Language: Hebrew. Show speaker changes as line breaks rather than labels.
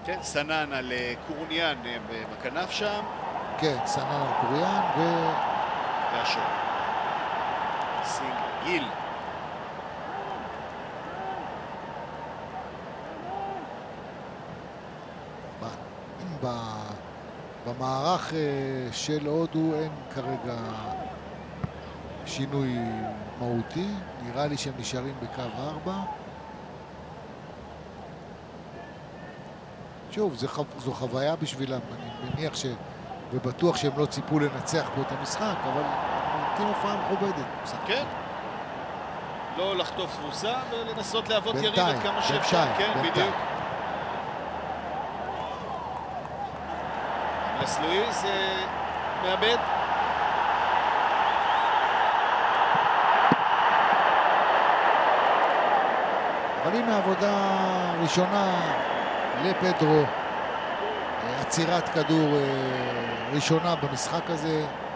כן, סנן על קורוניאן בכנף שם.
כן, סנן על קוריאן
והשור. סינג גיל.
במערך של הודו אין כרגע שינוי מהותי, נראה לי שהם נשארים בקו 4. שוב, זו חוויה בשבילם, אני מניח ובטוח שהם לא ציפו לנצח פה את המשחק, אבל נותנים הופעה מכובדת.
כן. לא לחטוף תבוסה ולנסות להוות יריד עד כמה שאפשר. כן,
בינתיים.
בדיוק. לואיז מאבד.
אבל הנה עבודה ראשונה לפדרו, עצירת כדור ראשונה במשחק הזה.